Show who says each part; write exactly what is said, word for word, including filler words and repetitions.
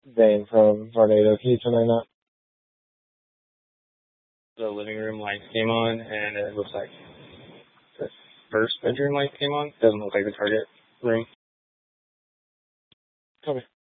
Speaker 1: Zane from Vornado. Can you turn on that?
Speaker 2: The living room lights came on, and it looks like the first bedroom light came on. Doesn't look like the target room.
Speaker 1: Copy.